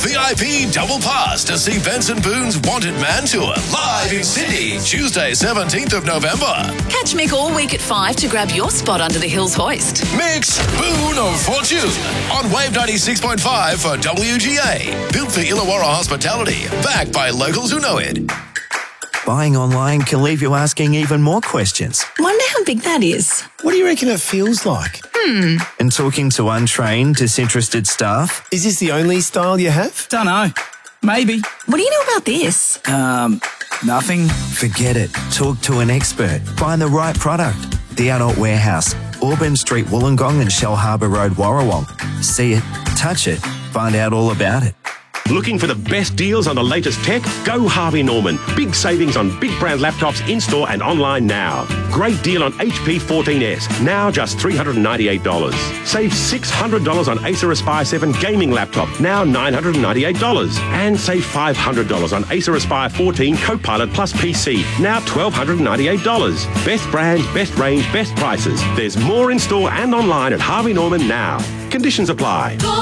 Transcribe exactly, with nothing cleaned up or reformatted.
V I P double pass to see Benson Boone's Wanted Man Tour live in Sydney, Tuesday, seventeenth of November. Catch Mick all week at five to grab your spot under the Hills hoist. Mick's Boone of Fortune on Wave ninety-six point five for W G A. Built for Illawarra hospitality, backed by locals who know it. Buying online can leave you asking even more questions. Wonder how big that is. What do you reckon it feels like? Hmm. And talking to untrained, disinterested staff. Is this the only style you have? Dunno. Maybe. What do you know about this? Um, nothing. Forget it. Talk to an expert. Find the right product. The Adult Warehouse, Auburn Street, Wollongong and Shell Harbour Road, Warrawong. See it, touch it, find out all about it. Looking for the best deals on the latest tech? Go Harvey Norman. Big savings on big brand laptops in-store and online now. Great deal on H P fourteen S, now just three hundred ninety-eight dollars. Save six hundred dollars on Acer Aspire seven gaming laptop, now nine hundred ninety-eight dollars. And save five hundred dollars on Acer Aspire fourteen Copilot Plus P C, now one thousand two hundred ninety-eight dollars. Best brands, best range, best prices. There's more in-store and online at Harvey Norman now. Conditions apply.